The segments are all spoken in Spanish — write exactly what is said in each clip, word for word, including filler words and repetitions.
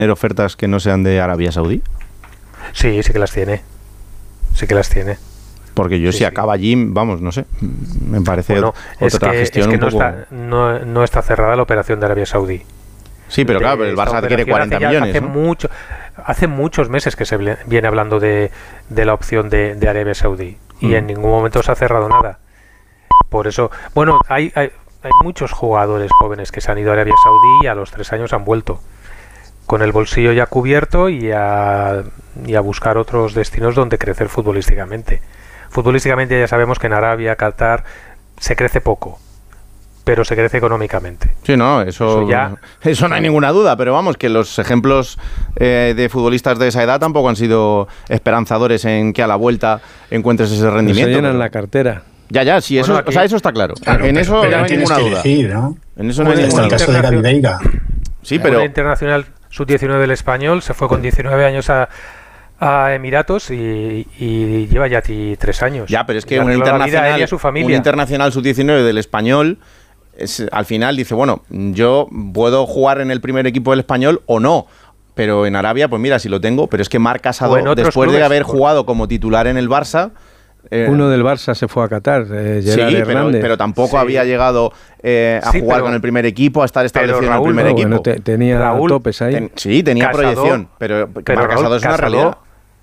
tener ofertas que no sean de Arabia Saudí? Sí, sí que las tiene. Sí que las tiene. Porque yo sí, si sí. acaba allí, vamos, no sé, me parece bueno, otra es que, gestión es que un no, poco... está, no, no está cerrada la operación de Arabia Saudí. Sí, pero de, claro, pero el Barça quiere cuarenta hace millones, hace, ¿no? mucho, hace muchos meses que se viene hablando de, de la opción de, de Arabia Saudí y mm. en ningún momento se ha cerrado nada. Por eso, bueno, hay, hay, hay muchos jugadores jóvenes que se han ido a Arabia Saudí y a los tres años han vuelto con el bolsillo ya cubierto y a, y a buscar otros destinos donde crecer futbolísticamente. Futbolísticamente ya sabemos que en Arabia, Qatar, se crece poco, pero se crece económicamente. Sí, no, eso, eso, ya, eso no hay ninguna duda, pero vamos, que los ejemplos eh, de futbolistas de esa edad tampoco han sido esperanzadores en que a la vuelta encuentres ese rendimiento. Se llenan pero... la cartera. Ya, ya, sí, eso, bueno, aquí, o sea, eso está claro. claro en pero, eso pero no hay ninguna duda. Elegir, ¿no? En eso no hay ninguna duda. En el caso de Gabi Veiga. Sí, pero... El internacional sub diecinueve del Español se fue con diecinueve años a... a Emiratos y, y lleva ya ti tres años. Ya, pero es que un internacional, un internacional sub diecinueve del Español es, al final dice, bueno, yo puedo jugar en el primer equipo del Español o no, pero en Arabia, pues mira, si lo tengo, pero es que Marc Casado, después clubes, de haber jugado como titular en el Barça... Eh, Uno del Barça se fue a Qatar, eh, Gerard sí, Hernández. Pero, pero tampoco sí. había llegado eh, a sí, jugar pero, con el primer equipo, a estar establecido Raúl, en el primer no, equipo. Bueno, te, tenía Raúl, topes ahí. Ten, sí, tenía Casado, proyección, pero, pero Marc Casado es una Casado, realidad.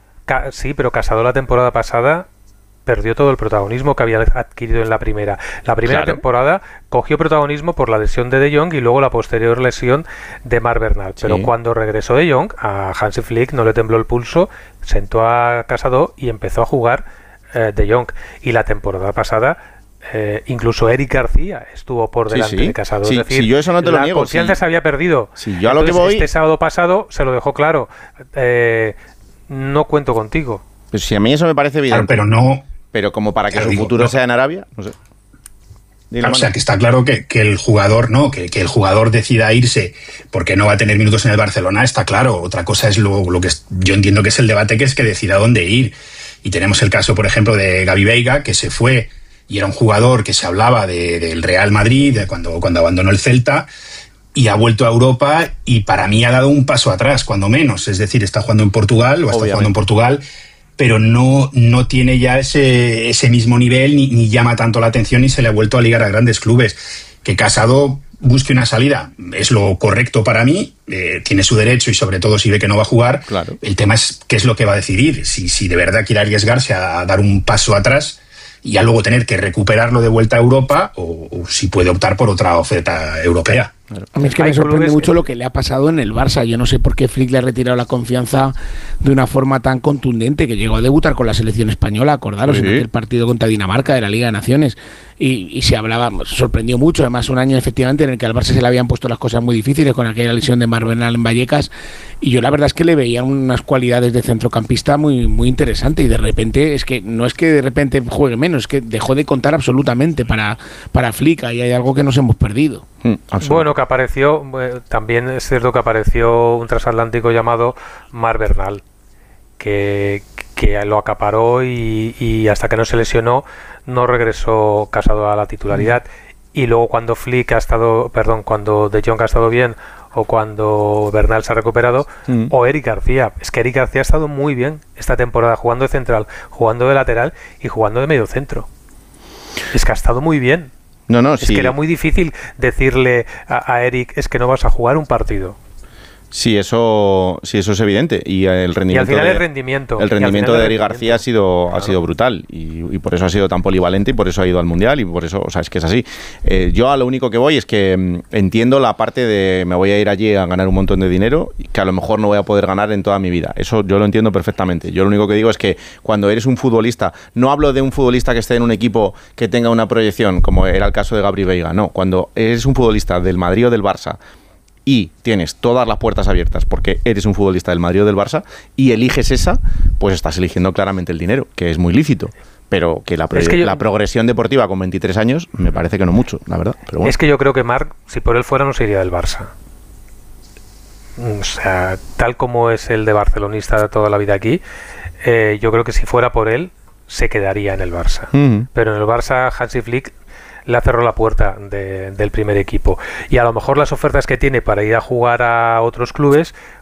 Ca sí, pero Casado la temporada pasada perdió todo el protagonismo que había adquirido en la primera. La primera claro. temporada cogió protagonismo por la lesión de De Jong y luego la posterior lesión de Marc Bernal. Pero sí. cuando regresó De Jong, a Hansi Flick no le tembló el pulso, sentó a Casado y empezó a jugar eh, De Jong. Y la temporada pasada... Eh, incluso Eric García estuvo por delante sí, sí. de Casado. Sí, es decir, sí, yo eso no te lo la niego. confianza sí. se había perdido. Sí, yo a Entonces, lo que voy... este sábado pasado se lo dejó claro. Eh, no cuento contigo. Pues si a mí eso me parece evidente. Claro, pero no... Pero como para que claro, su digo, futuro no. sea en Arabia, no sé. Claro, o sea, que está claro que, que el jugador no, que, que el jugador decida irse porque no va a tener minutos en el Barcelona, está claro. Otra cosa es lo, lo que es, yo entiendo que es el debate, que es que decida dónde ir. Y tenemos el caso, por ejemplo, de Gabi Veiga, que se fue y era un jugador que se hablaba de, del Real Madrid de cuando, cuando abandonó el Celta y ha vuelto a Europa y para mí ha dado un paso atrás, cuando menos. Es decir, está jugando en Portugal o está Obviamente. jugando en Portugal, pero no, no tiene ya ese, ese mismo nivel ni, ni llama tanto la atención y se le ha vuelto a ligar a grandes clubes. Que Casado busque una salida es lo correcto para mí, eh, tiene su derecho y sobre todo si ve que no va a jugar. Claro. El tema es qué es lo que va a decidir, si, si de verdad quiere arriesgarse a dar un paso atrás y a luego tener que recuperarlo de vuelta a Europa o, o si puede optar por otra oferta europea. A mí es que me sorprende mucho lo que le ha pasado en el Barça. Yo no sé por qué Flick le ha retirado la confianza de una forma tan contundente, que llegó a debutar con la selección española, acordaros, sí. en aquel partido contra Dinamarca de la Liga de Naciones. Y, y se hablaba, sorprendió mucho, además un año efectivamente en el que al Barça se le habían puesto las cosas muy difíciles con aquella lesión de Marc Bernal en Vallecas. Y yo la verdad es que le veía unas cualidades de centrocampista muy, muy interesantes. Y de repente, es que no es que de repente juegue menos, es que dejó de contar absolutamente para, para Flick. Ahí hay algo que nos hemos perdido. Mm, bueno, que apareció, eh, también es cierto que apareció un transatlántico llamado Marc Bernal, que, que lo acaparó y, y hasta que no se lesionó no regresó Casado a la titularidad. Mm. Y luego cuando Flick ha estado, perdón, cuando De Jong ha estado bien o cuando Bernal se ha recuperado, mm. o Eric García. Es que Eric García ha estado muy bien esta temporada, jugando de central, jugando de lateral y jugando de medio centro. Es que ha estado muy bien. No, no, es sí. que era muy difícil decirle a, a Eric, es que no vas a jugar un partido. Sí, eso, sí, eso es evidente. Y el rendimiento, y al final de, el rendimiento, el rendimiento de Eric García ha sido, claro. ha sido brutal. Y, y por eso ha sido tan polivalente y por eso ha ido al Mundial y por eso, o sea, es que es así. Eh, yo a lo único que voy es que mm, entiendo la parte de me voy a ir allí a ganar un montón de dinero que a lo mejor no voy a poder ganar en toda mi vida. Eso yo lo entiendo perfectamente. Yo lo único que digo es que cuando eres un futbolista, no hablo de un futbolista que esté en un equipo que tenga una proyección, como era el caso de Gabi Veiga, no. Cuando eres un futbolista del Madrid o del Barça y tienes todas las puertas abiertas porque eres un futbolista del Madrid o del Barça y eliges esa, pues estás eligiendo claramente el dinero, que es muy lícito. Pero que la, pro es que yo, la progresión deportiva con veintitrés años me parece que no mucho, la verdad. Pero bueno. Es que yo creo que Marc, si por él fuera, no se iría del Barça. O sea, tal como es el de barcelonista de toda la vida aquí, eh, yo creo que si fuera por él, se quedaría en el Barça. Uh-huh. Pero en el Barça, Hansi Flick le cerró la puerta de, del primer equipo. Y a lo mejor las ofertas que tiene para ir a jugar a otros clubes,